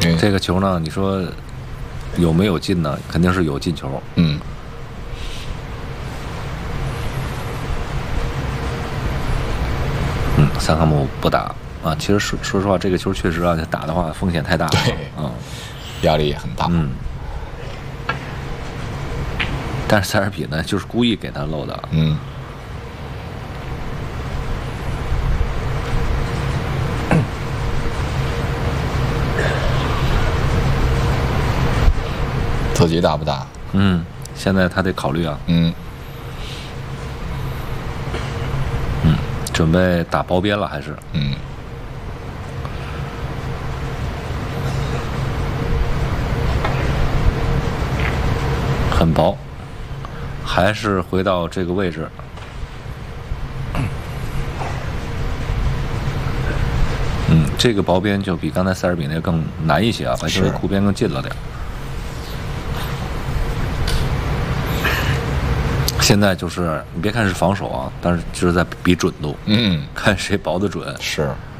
这个球呢，你说有没有进呢？肯定是有进球。萨卡姆不打啊。其实说实话，这个球确实啊，打的话风险太大了。 对，压力也很大。 但是塞尔比呢，就是故意给他漏的。 自己打不打？ 现在他得考虑啊。准备打包边了还是？很薄，还是回到这个位置。这个薄边就比刚才塞尔比那个更难一些啊，把这个库边更近了点。现在就是你别看是防守啊，但是就是在比准度，看谁薄的准。 是。